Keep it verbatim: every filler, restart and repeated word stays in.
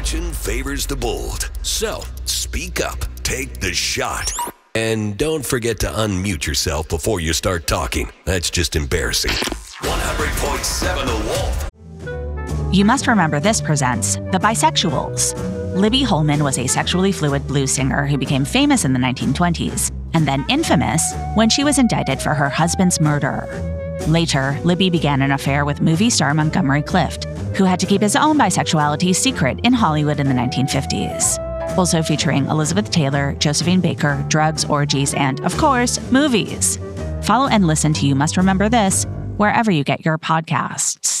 Fortune favors the bold. So, speak up. Take the shot. And don't forget to unmute yourself before you start talking. That's just embarrassing. one hundred point seven The Wolf. You Must Remember This presents The Bisexuals. Libby Holman was a sexually fluid blues singer who became famous in the nineteen twenties, and then infamous when she was indicted for her husband's murder. Later, Libby began an affair with movie star Montgomery Clift, who had to keep his own bisexuality secret in Hollywood in the nineteen fifties. Also featuring Elizabeth Taylor, Josephine Baker, drugs, orgies, and, of course, movies. Follow and listen to You Must Remember This wherever you get your podcasts.